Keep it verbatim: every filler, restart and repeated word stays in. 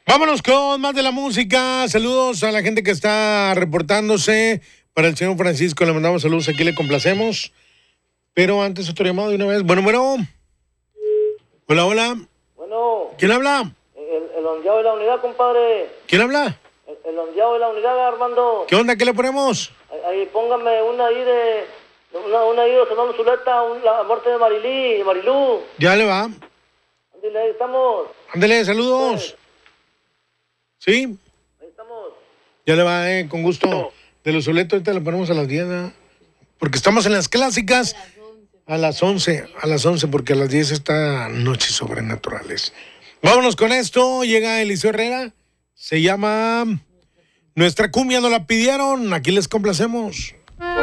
Vámonos con más de la música. Saludos a la gente que está reportándose. Para el señor Francisco le mandamos saludos, aquí le complacemos. Pero antes otro llamado de una vez. Bueno, bueno. Hola, hola. Bueno. ¿Quién habla? El, el ondeado de la unidad, compadre. ¿Quién habla? El, el ondeado de la unidad, Armando. ¿Qué onda? ¿Qué le ponemos? Ahí, ahí póngame una ahí de... Una, una ahí de Fernando Zuleta, un, la muerte de Marilí, de Marilú. Ya le va. Ándale, ahí estamos. Ándele, saludos. ¿Sí? Ahí estamos. Ya le va, eh, con gusto. De los soletos ahorita le ponemos a las diez, ¿no? Porque estamos en las clásicas. A las once, a las once, porque a las diez está Noches Sobrenaturales. Vámonos con esto. Llega Eliseo Herrera. Se llama Nuestra Cumbia, nos la pidieron. Aquí les complacemos.